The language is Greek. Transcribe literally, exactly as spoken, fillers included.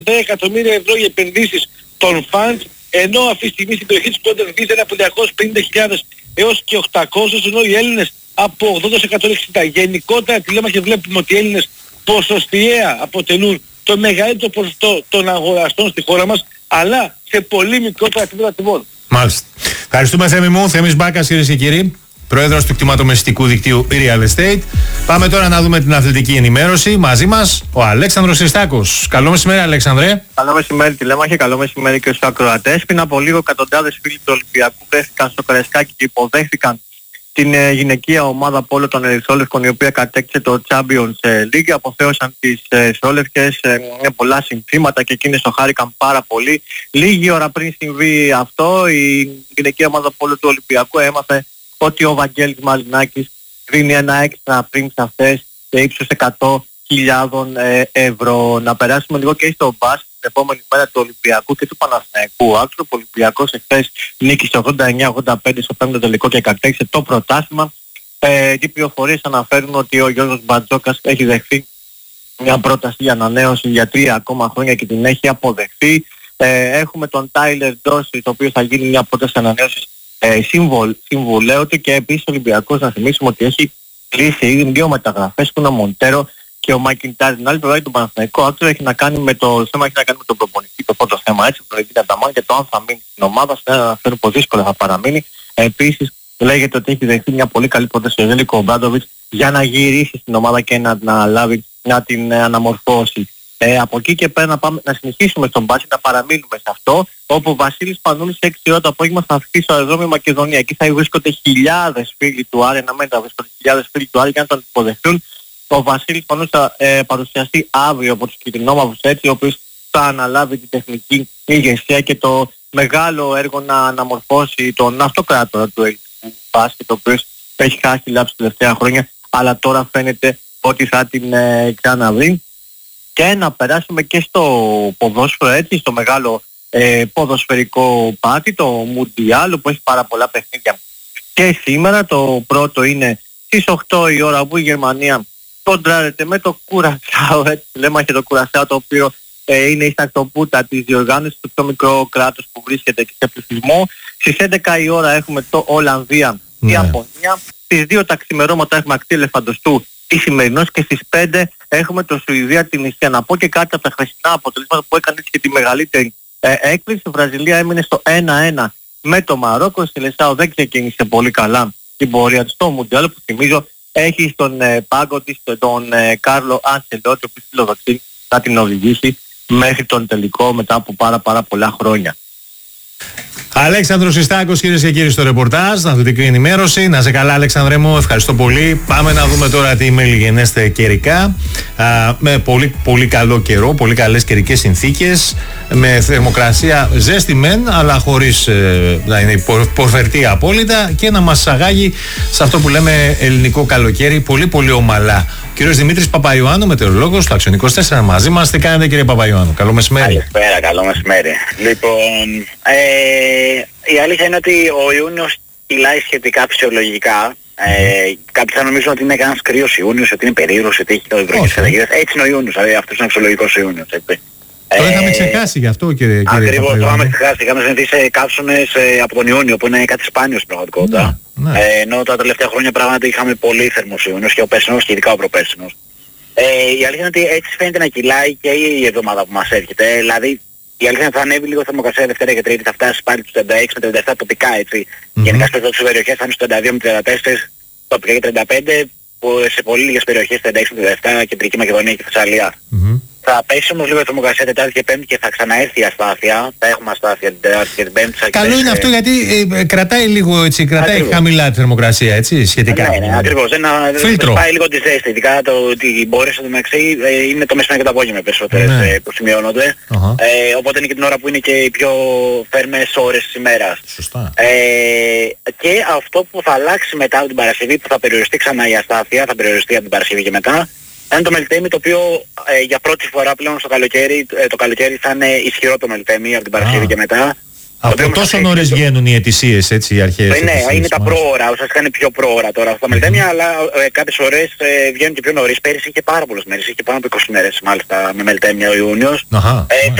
δέκα εκατομμύρια ευρώ για επενδύσεις των φαντς, ενώ αυτή τη στιγμή στην περιοχή της Golden Visa είναι από διακόσιες πενήντα χιλιάδες έως και οκτακόσιες, ενώ οι Έλληνες από ογδόντα σε εκατόν εξήντα. Γενικότερα τι λέμε και βλέπουμε ότι οι Έλληνες ποσοστιαία αποτελούν το μεγαλύτερο ποσοστό των αγοραστών στη χώρα μας, αλλά σε πολύ μικρότερα επίπεδα τιμών. Μάλιστα. Ευχαριστούμε, Θέμη μου. Θέμης Μπάκας, κυρίες και κύριοι, πρόεδρος του κτηματομεσητικού δικτύου Real Estate. Πάμε τώρα να δούμε την αθλητική ενημέρωση. Μαζί μας ο Αλέξανδρος Χριστάκος. Καλό μεσημέρι, Αλέξανδρε. Καλό μεσημέρι, τηλέμαχε. Καλό μεσημέρι και στους ακροατές. Πριν από λίγο, εκατοντάδες φίλοι του Ολυμπιακού βρέθηκαν στο Καραϊσκάκι και υποδέχθηκαν την ε, γυναικεία ομάδα πόλο των Ερυθρόλευκων, η οποία κατέκτησε το Champions League. Αποθέωσαν τις ε, Ερυθρόλευκες ε, με πολλά συνθήματα και εκείνες το χάρηκαν πάρα πολύ. Λίγη ώρα πριν συμβεί αυτό, η γυναικεία ομάδα πόλο του Ολυμπιακού έμαθε ότι ο Βαγγέλης Μαλινάκης δίνει ένα έξτρα πριν σε αυτές σε ύψος εκατό χιλιάδες ευρώ. Να περάσουμε λίγο και στο μπάσκετ την επόμενη μέρα του Ολυμπιακού και του Παναθηναϊκού. Άξιο, ο Ολυμπιακός εχθές νίκησε ογδόντα εννιά ογδόντα πέντε στο πέμπτο τελικό και κατέκτησε το πρωτάθλημα. Ε, οι πληροφορίες αναφέρουν ότι ο Γιώργος Μπατζόκας έχει δεχθεί μια πρόταση για ανανέωση για τρία ακόμα χρόνια και την έχει αποδεχθεί. Ε, έχουμε τον Τάιλερ Ντόρση, το οποίο θα γίνει μια πρόταση ανανέωσης ε, συμβολ, συμβουλέου του, και επίσης ο Ολυμπιακός, να θυμίσουμε ότι έχει κλείσει ήδη δύο μεταγραφές, που είναι ο Μοντέρο και ο Μακιντάρ. Την άλλη πλευρά του Παναθηναϊκού άξιο έχει να κάνει με το θέμα, έχει να κάνει με τον προπονητή, το πρώτο θέμα, έτσι, το Ρεβίνα Ταμάν, και το αν θα μείνει στην ομάδα, φαίνεται πως δύσκολα θα παραμείνει. Επίσης λέγεται ότι έχει δεχθεί μια πολύ καλή πρόταση ο Ζέλικο Ομπράντοβιτς για να γυρίσει στην ομάδα και να την αναλάβει, να την ε, αναμορφώσει. Ε, από εκεί και πέρα να, πάμε, να συνεχίσουμε στον μπάσκετ, να παραμείνουμε σε αυτό, όπου ο Βασίλης Πανούλης σε έξι ώρα το απόγευμα θα έρθει στο αεροδρόμιο Μακεδονία. Εκεί θα βρίσκονται χιλιάδες φίλοι του Άρη, να μην θα βρίσκονται χιλιάδες φίλοι του Άρη και να τον υποδεχτούν. Ο Βασίλης Πανούλης θα ε, παρουσιαστεί αύριο από τους κυτρινόμαυρους, έτσι, ο οποίος θα αναλάβει την τεχνική ηγεσία και το μεγάλο έργο να αναμορφώσει τον αυτοκράτορα του ελληνικού μπάσκετ, ο οποίος έχει χάσει λάψη τα τελευταία χρόνια, αλλά τώρα φαίνεται ότι θα την ε, ξαναβρει. Και να περάσουμε και στο ποδόσφαιρο, έτσι, στο μεγάλο ε, ποδοσφαιρικό πάτη, το Μουντιάλ, που έχει πάρα πολλά παιχνίδια. Και σήμερα το πρώτο είναι στις οκτώ η ώρα, που η Γερμανία κοντράρεται με το Κουρασάο, έτσι λέμε, και το Κουρασάο, το οποίο ε, είναι η στακτοπούτα της διοργάνωσης, του πιο μικρό κράτος που βρίσκεται και σε πληθυσμό. Στις έντεκα η ώρα έχουμε το Ολλανδία, ναι, Ιαπωνία. Στις δύο τα ξημερώματα έχουμε ακτή Ελεφαντοστού, η σημερινός, και στις πέντε έχουμε το Σουηδία την Ισία. Να πω και κάτι από τα χθεσινά αποτελέσματα που έκανε και τη μεγαλύτερη ε, έκπληξη. Η Βραζιλία έμεινε στο ένα ένα με το Μαρόκο. Η Σελεσάο δεν ξεκίνησε πολύ καλά την πορεία του στο Μουντιάλ, που θυμίζω έχει στον ε, πάγκο της τον ε, Κάρλο Αντσελότη, ο οποίος φιλοδοξεί να την οδηγήσει μέχρι τον τελικό μετά από πάρα πάρα πολλά χρόνια. Αλέξανδρος Χριστάκος, κυρίες και κύριοι, στο ρεπορτάζ, στην αθλητική ενημέρωση. Να σε καλά, Αλέξανδρε μου, ευχαριστώ πολύ. Πάμε να δούμε τώρα τι μελιγενέστε καιρικά. Α, με πολύ, πολύ καλό καιρό, πολύ καλές καιρικές συνθήκες. Με θερμοκρασία ζέστη μεν, αλλά χωρίς ε, να είναι πορφερτή απόλυτα, και να μας αγάγει σε αυτό που λέμε ελληνικό καλοκαίρι πολύ πολύ ομαλά. Ο κύριος Δημήτρης Παπαϊωάννου, μετεωρολόγος του Αξιόν είκοσι τέσσερα, μαζί μας. Τι κάνετε, κύριε Παπαϊωάννου? Καλό μεσημέρι. Καλησπέρα, καλό μεσημέρι. Λοιπόν, ε, η αλήθεια είναι ότι ο Ιούνιος κυλάει σχετικά φυσιολογικά. Ε, κάποιοι θα νομίζουν ότι είναι κανένας κρύος Ιούνιος, ότι είναι περίεργος, ότι έχει βροχές καταιγίδες. Έτσι είναι ο Ιούνιος, δηλαδή αυτός είναι ο φυσιολογικός Ιούνιος. Έτσι. Το είχαμε ξεχάσει γι' αυτό, κύριε, κύριε Ακριβώς, Παπαϊωάννου. το είχαμε ξεχάσει. Είχαμε συνηθίσει σε κάψονες ε, από τον Ιούνιο, που είναι κάτι σπάνιο στην πραγματικότητα. Ναι, ναι. Ε, ενώ τα τελευταία χρόνια πράγματι είχαμε πολύ θερμός Ιούνιος, και ο περσινός και ειδικά ο προπέρσινος. Ε, η αλήθεια είναι ότι έτσι φαίνεται να κυλάει και η εβδομάδα που μας έρχεται. Δηλαδή, η αλήθεια είναι ότι θα ανέβει λίγο θερμοκρασία Δευτέρα και Τρίτη, θα φτάσει πάλι τους τριάντα έξι με τριάντα επτά τοπικά, έτσι. Mm-hmm. Γενικά στις περισσότερες περιοχές θα είναι στους τριάντα δύο με τριάντα τέσσερα τοπικά και τριάντα πέντε, που σε πολύ λίγες περιοχές τριάντα έξι με τριάντα επτά, Κεντρική Μακεδονία και Θεσσαλία. Mm-hmm. Θα πέσει όμως λίγο η θερμοκρασία Τετάρτη και Πέμπτη και θα ξαναέρθει η αστάθεια. Θα έχουμε αστάθεια την Τετάρτη και την Πέμπτη. Καλό είναι αυτό, γιατί ε, κρατάει λίγο, έτσι, κρατάει ακριβώς χαμηλά τη θερμοκρασία, έτσι, σχετικά. Ναι, ναι, ακριβώς. Ένα, πάει λίγο τη ζέστη. Ειδικά το ότι μπορείς να το μεταξύ ε, είναι το μεσημέρι και το απόγευμα περισσότερες ναι. ε, που σημειώνονται. Uh-huh. Ε, οπότε είναι και την ώρα που είναι και οι πιο φέρμες ώρες της ημέρας. Σωστά. Ε, και αυτό που θα αλλάξει μετά από την Παρασκευή, που θα περιοριστεί ξανά η αστάθεια, θα περιοριστεί από την Παρασκευή και μετά, είναι το μελτέμι, το οποίο ε, για πρώτη φορά πλέον στο καλοκαίρι, ε, το καλοκαίρι θα είναι ισχυρό το μελτέμι από την Παρασκευή ah. και μετά. Από τόσο νωρίς το... βγαίνουν οι αιτησίες, έτσι, οι αρχαίες. Ε, ναι, αιτησίες, είναι τα πρόωρα, ουσιαστικά είναι πιο πρόωρα τώρα στα μελτέμια, αλλά ε, κάποιες φορές ε, βγαίνουν και πιο νωρίς. Πέρυσι είχε πάρα πολλές μέρες, είχε πάνω από είκοσι μέρες μάλιστα με μελτέμια ο Ιούνιος. Αχα, ε,